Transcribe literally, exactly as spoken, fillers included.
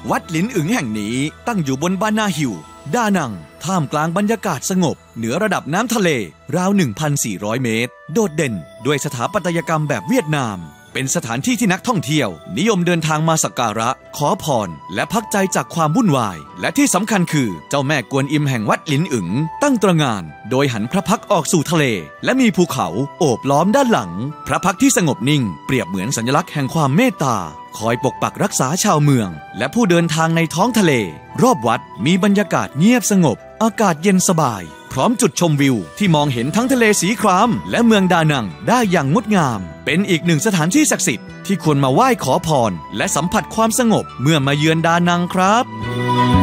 วัดหลินอึ๋งแห่งนี้ตั้งอยู่บนบานาฮิลดานังท่ามกลางบรรยากาศสงบเหนือระดับน้ำทะเลราว หนึ่งพันสี่ร้อย เมตรโดดเด่นด้วยสถาปัตยกรรมแบบเวียดนามเป็นสถานที่ที่นักท่องเที่ยวนิยมเดินทางมาสักการะขอพรและพักใจจากความวุ่นวายและที่สำคัญคือเจ้าแม่กวนอิมแห่งวัดหลินอึ๋งตั้งตระหง่านโดยหันพระพักตร์ออกสู่ทะเลและมีภูเขาโอบล้อมด้านหลังพระพักตร์ที่สงบนิ่งเปรียบเหมือนสัญลักษณ์แห่งความเมตตาคอยปกปักรักษาชาวเมืองและผู้เดินทางในท้องทะเลรอบวัดมีบรรยากาศเงียบสงบอากาศเย็นสบายพร้อมจุดชมวิวที่มองเห็นทั้งทะเลสีครามและเมืองดานังได้อย่างงดงามเป็นอีกหนึ่งสถานที่ศักดิ์สิทธิ์ที่ควรมาไหว้ขอพรและสัมผัสความสงบเมื่อมาเยือนดานังครับ